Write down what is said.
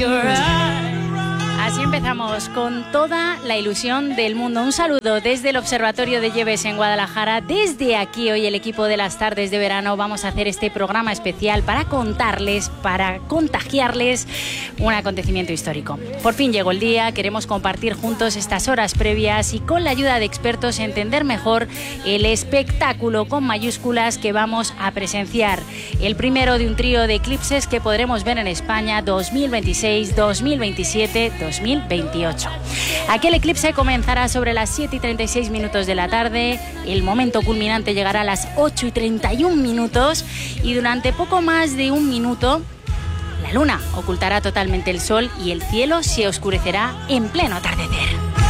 Así empezamos con toda la ilusión del mundo. Un saludo desde el Observatorio de Lleves en Guadalajara. Desde aquí hoy el equipo de las tardes de verano vamos a hacer este programa especial para contarles, para contagiarles un acontecimiento histórico. Por fin llegó el día, queremos compartir juntos estas horas previas y con la ayuda de expertos entender mejor el espectáculo con mayúsculas que vamos a presenciar. El primero de un trío de eclipses que podremos ver en España 2026, 2027, 2028. Aquel eclipse comenzará sobre las 7:36 de la tarde, el momento culminante llegará a las 8:31 y durante poco más de un minuto la luna ocultará totalmente el sol y el cielo se oscurecerá en pleno atardecer.